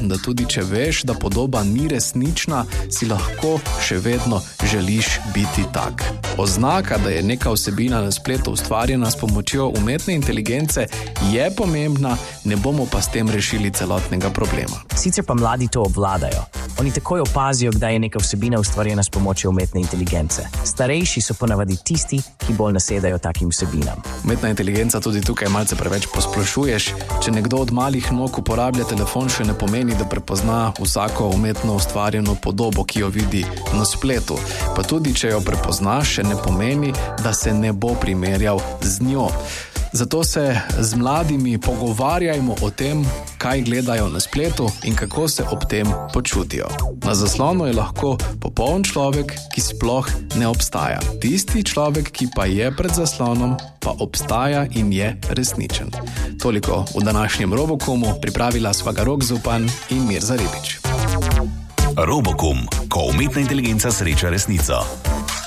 da tudi če veš, da podoba ni resnična, si lahko še vedno želiš biti tak. Oznaka, da je neka vsebina na spletu ustvarjena s pomočjo umetne inteligence, je pomembna, ne bomo pa s tem rešili celotnega problema. Sicer pa mladi to obvladajo. Oni takoj opazijo, kdaj je neka vsebina ustvarjena s pomočjo umetne inteligence. Starejši so ponavadi tisti, ki bolj nasedajo takim vsebinam. Umetna inteligenca tudi tukaj malce preveč posplošuješ. Če nekdo od malih nog uporablja telefon, še ne pomeni, da prepozna vsako umetno ustvarjeno podobo, ki jo vidi na spletu. Pa tudi, če jo prepozna, še ne pomeni, da se ne bo primerjal z njo. Zato se z mladimi pogovarjajmo o tem, kaj gledajo na spletu in kako se ob tem počutijo. Na zaslonu je lahko popoln človek, ki sploh ne obstaja. Tisti človek, ki pa je pred zaslonom, pa obstaja in je resničen. Toliko v današnjem Robokumu, pripravila sva ga Rok Zupan in Mirza Ribič. Robokum, ko umetna inteligenca sreča resnico.